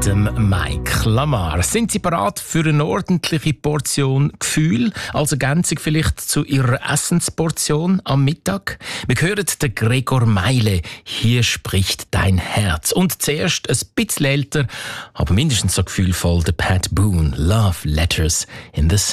mit dem Mike Lamar. Sind Sie bereit für eine ordentliche Portion Gefühl, als Ergänzung vielleicht zu Ihrer Essensportion am Mittag? Wir hören den Gregor Meile, «Hier spricht dein Herz». Und zuerst ein bisschen älter, aber mindestens so gefühlvoll, der Pat Boone, «Love Letters in the Sand».